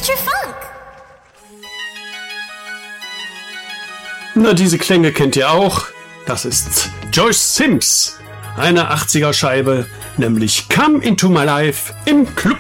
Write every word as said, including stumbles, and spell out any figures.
Future Funk. Na, diese Klänge kennt ihr auch. Das ist Joyce Sims, eine achtziger Scheibe, nämlich Come Into My Life im Club